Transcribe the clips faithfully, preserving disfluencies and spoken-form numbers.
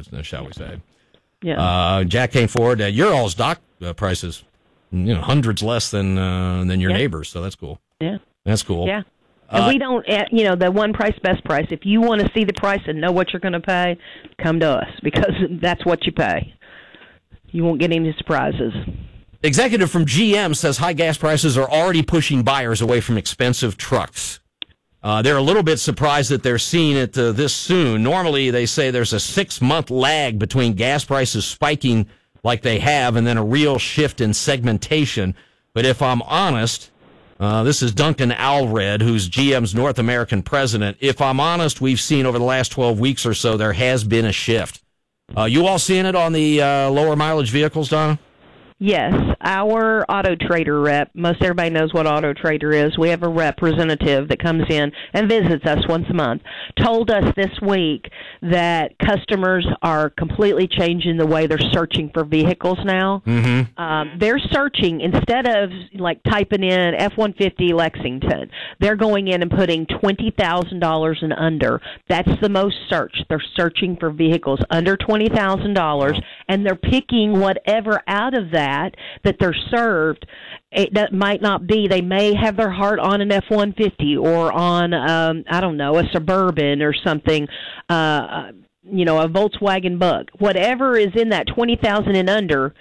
shall we say. Yeah. Uh, Jack came forward. Uh, your all's dock uh, prices, you know, hundreds less than uh, than your yeah. neighbors, so that's cool. Yeah. That's cool. Yeah. And uh, we don't, uh, you know, the one price, best price. If you want to see the price and know what you're going to pay, come to us because that's what you pay. You won't get any surprises. Executive from G M says high gas prices are already pushing buyers away from expensive trucks. Uh, they're a little bit surprised that they're seeing it uh, this soon. Normally, they say there's a six-month lag between gas prices spiking like they have and then a real shift in segmentation. But if I'm honest, uh, this is Duncan Alred, who's G M's North American president. If I'm honest, we've seen over the last twelve weeks or so, there has been a shift. Uh, you all seeing it on the uh, lower mileage vehicles, Donna? Yes, our Auto Trader rep, most everybody knows what Auto Trader is. We have a representative that comes in and visits us once a month, told us this week that customers are completely changing the way they're searching for vehicles now. Mm-hmm. Um, they're searching, instead of like typing in F one fifty Lexington, they're going in and putting twenty thousand dollars and under. That's the most searched. They're searching for vehicles under twenty thousand dollars, and they're picking whatever out of that that they're served. It, that might not be. They may have their heart on an F one fifty or on, um, I don't know, a Suburban or something, uh, you know, a Volkswagen Bug. Whatever is in that twenty thousand and under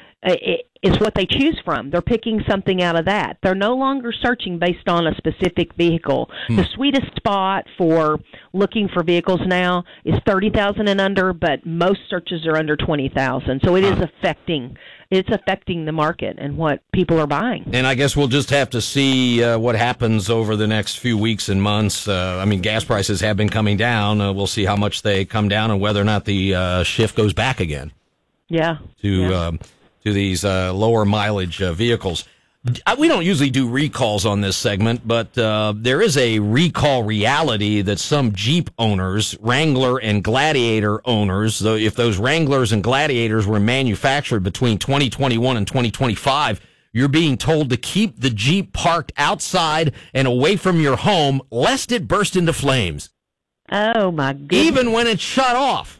it, is what they choose from. They're picking something out of that. They're no longer searching based on a specific vehicle. Hmm. The sweetest spot for looking for vehicles now is thirty thousand and under, but most searches are under twenty thousand. So it is affecting it's affecting the market and what people are buying. And I guess we'll just have to see uh, what happens over the next few weeks and months. Uh, I mean, gas prices have been coming down. Uh, we'll see how much they come down and whether or not the uh, shift goes back again. Yeah. To yeah. Um, to these uh, lower mileage uh, vehicles. We don't usually do recalls on this segment, but uh, there is a recall reality that some Jeep owners, Wrangler and Gladiator owners, though if those Wranglers and Gladiators were manufactured between twenty twenty-one and twenty twenty-five, you're being told to keep the Jeep parked outside and away from your home, lest it burst into flames. Oh, my goodness. Even when it's shut off.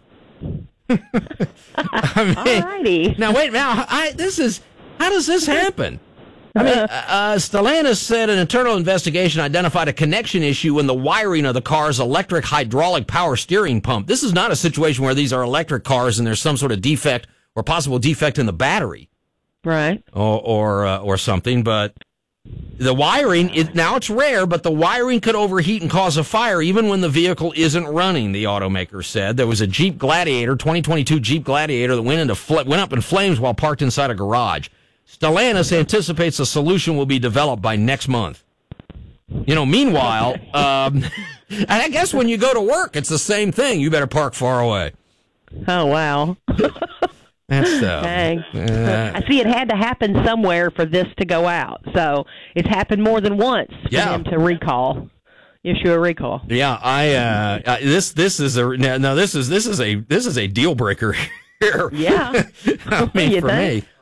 I mean, alrighty. Now, wait, now, I, this is, how does this happen? I mean, uh, Stellantis said an internal investigation identified a connection issue in the wiring of the car's electric hydraulic power steering pump. This is not a situation where these are electric cars and there's some sort of defect or possible defect in the battery. Right. Or or, uh, or something, but the wiring, it, now it's rare, but the wiring could overheat and cause a fire even when the vehicle isn't running, the automaker said. There was a Jeep Gladiator, twenty twenty-two Jeep Gladiator, that went, into fl- went up in flames while parked inside a garage. Stellantis anticipates a solution will be developed by next month. You know, meanwhile, um, and I guess when you go to work, it's the same thing. You better park far away. Oh, wow. That's uh, Dang. Uh, I see it had to happen somewhere for this to go out. So it's happened more than once for yeah. them to recall. Issue a recall. Yeah, I uh, uh, this this is a no, this is this is a this is a deal breaker here. Yeah. I mean, You for think? me.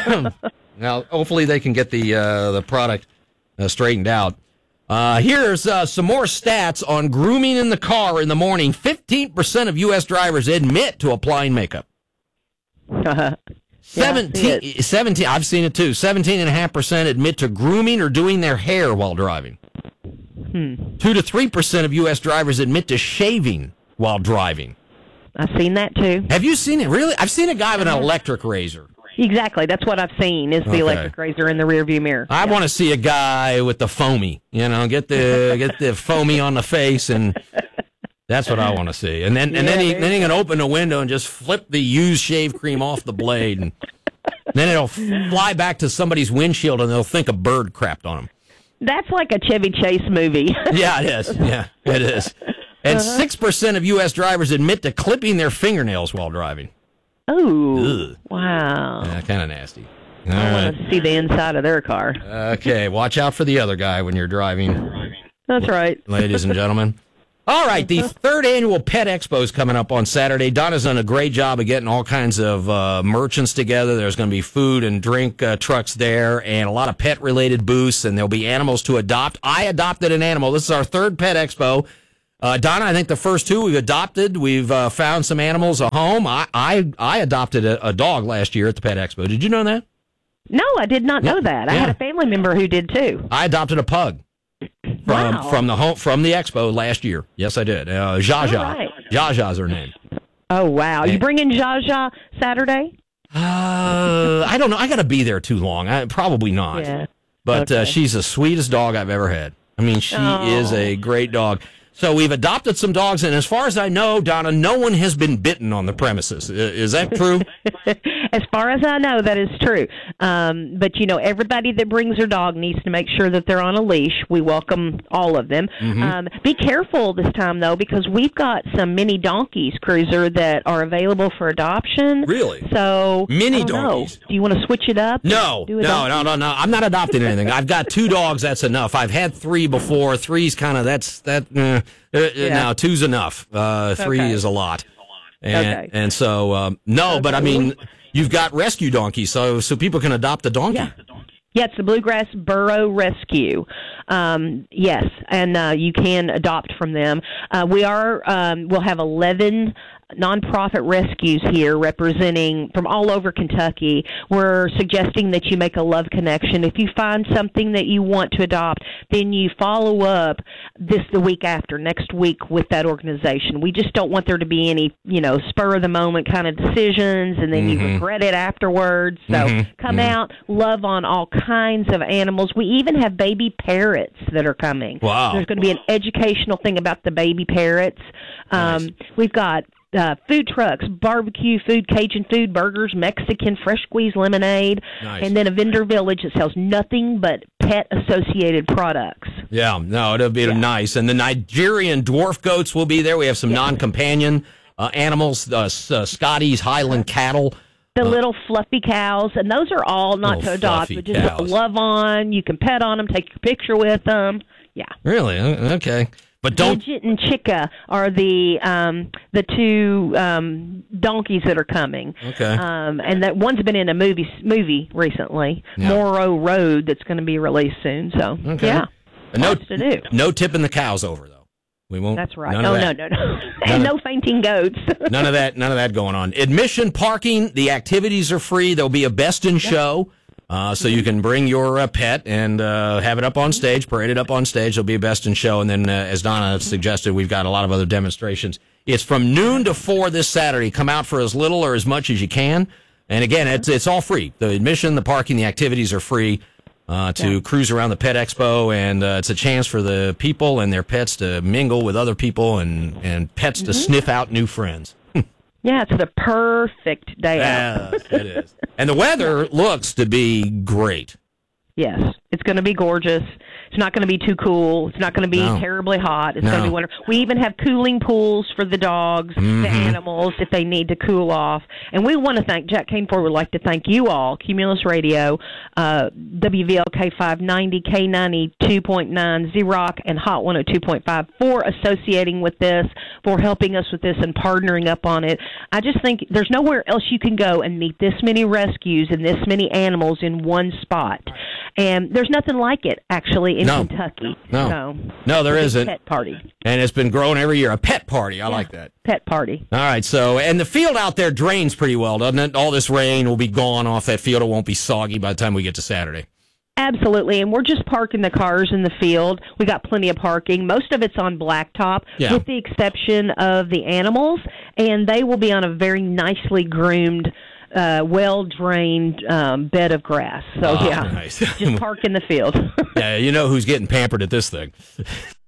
Now, hopefully they can get the uh, the product uh, straightened out. Uh, here's uh, some more stats on grooming in the car in the morning. fifteen percent of U S drivers admit to applying makeup. Uh, seventeen, yeah, seventeen, I've seen it too. seventeen point five percent admit to grooming or doing their hair while driving. Hmm. two to three percent of U S drivers admit to shaving while driving. I've seen that too. Have you seen it? Really? I've seen a guy with an electric razor. Exactly. That's what I've seen is the Okay. electric razor in the rearview mirror. I yeah. want to see a guy with the foamy, you know, get the get the foamy on the face, and that's what I want to see. And then and Yeah, then he there then he you can open the window and just flip the used shave cream off the blade, and then it'll fly back to somebody's windshield, and they'll think a bird crapped on them. That's like a Chevy Chase movie. Yeah, it is. Yeah, it is. And six uh-huh. percent of U S drivers admit to clipping their fingernails while driving. Oh, wow. Yeah, kind of nasty. All I right. want to see the inside of their car. Okay, watch out for the other guy when you're driving. That's right. Ladies and gentlemen. All right, the third annual Pet Expo is coming up on Saturday. Donna's done a great job of getting all kinds of uh, merchants together. There's going to be food and drink uh, trucks there and a lot of pet-related booths, and there'll be animals to adopt. I adopted an animal. This is our third Pet Expo. Uh, Donna, I think the first two we've adopted. We've uh, found some animals a home. I I, I adopted a, a dog last year at the Pet Expo. Did you know that? No, I did not yeah. know that. I yeah. had a family member who did too. I adopted a pug from wow. from the home from the expo last year. Yes, I did. Uh, Jaja. Right. Jaja's her name. Oh wow! And, you bringing Jaja Saturday? Uh, I don't know. I got to be there too long. I, probably not. Yeah. But okay. uh, she's the sweetest dog I've ever had. I mean, she oh. is a great dog. So we've adopted some dogs, and as far as I know, Donna, no one has been bitten on the premises. Is that true? As far as I know, that is true. Um, but, you know, everybody that brings their dog needs to make sure that they're on a leash. We welcome all of them. Mm-hmm. Um, be careful this time, though, because we've got some mini donkeys, Cruiser, that are available for adoption. Really? So, mini I don't donkeys? know. Do you want to switch it up? No, no, no, no, no. I'm not adopting anything. I've got two dogs. That's enough. I've had three before. Three's kind of, that's, that, uh, Uh, yeah. Now, two's enough. Uh, three okay. is a lot. And, okay. and so, um, no, okay. but I mean, you've got rescue donkeys, so so people can adopt a donkey. Yeah, yeah it's the Bluegrass Burro Rescue. Um, yes, and uh, you can adopt from them. Uh, we are, um, we'll have eleven nonprofit rescues here representing from all over Kentucky. We're suggesting that you make a love connection. If you find something that you want to adopt, then you follow up this the week after, next week with that organization. We just don't want there to be any, you know, spur of the moment kind of decisions and then mm-hmm. you regret it afterwards. So mm-hmm. come mm-hmm. out, love on all kinds of animals. We even have baby parrots that are coming. Wow. There's going to be an educational thing about the baby parrots. Um, nice. We've got Uh, food trucks, barbecue food, Cajun food, burgers, Mexican, fresh squeezed lemonade, nice. and then a vendor village that sells nothing but pet-associated products. Yeah, no, it'll be yeah. nice. And the Nigerian dwarf goats will be there. We have some yeah. non-companion uh, animals, uh, uh, Scotty's Highland cattle. The uh, little fluffy cows, and those are all not to adopt, but just to love on. You can pet on them, take your picture with them. Yeah. Really? Okay. But don't. Gidget and Chica are the um, the two um, donkeys that are coming. Okay. Um, and that one's been in a movie movie recently, yeah. Morrow Road, that's going to be released soon. So okay. yeah, no, lots to do. No tipping the cows over though. We won't. That's right. None No, of no, that. no, no, and no fainting goats. none of that. None of that going on. Admission, parking, the activities are free. There'll be a best in yep. show. Uh, so you can bring your uh, pet and uh, have it up on stage, parade it up on stage. There'll be a best in show. And then, uh, as Donna suggested, we've got a lot of other demonstrations. It's from noon to four this Saturday. Come out for as little or as much as you can. And again, it's it's all free. The admission, the parking, the activities are free uh, to yeah. cruise around the Pet Expo. And uh, it's a chance for the people and their pets to mingle with other people and, and pets mm-hmm. to sniff out new friends. Yeah, it's the perfect day out. Yeah, it is. And the weather looks to be great. Yes, it's going to be gorgeous. It's not going to be too cool. It's not going to be no. terribly hot. It's no. going to be wonderful. We even have cooling pools for the dogs, mm-hmm. the animals, if they need to cool off. And we want to thank, Jack Kane Ford would like to thank you all, Cumulus Radio, uh, W V L K five ninety, K ninety-two point nine, Z-Rock, and Hot one oh two point five for associating with this, for helping us with this and partnering up on it. I just think there's nowhere else you can go and meet this many rescues and this many animals in one spot. And there's nothing like it, actually, in no. Kentucky. No, so, no, there isn't. Pet party. And it's been growing every year. A pet party. I yeah. like that. Pet party. All right. So, and the field out there drains pretty well, doesn't it? All this rain will be gone off that field. It won't be soggy by the time we get to Saturday. Absolutely, and we're just parking the cars in the field. We got plenty of parking. Most of it's on blacktop, yeah. with the exception of the animals, and they will be on a very nicely groomed, uh, well-drained um, bed of grass. So, oh, yeah, nice. just park in the field. Yeah, you know who's getting pampered at this thing.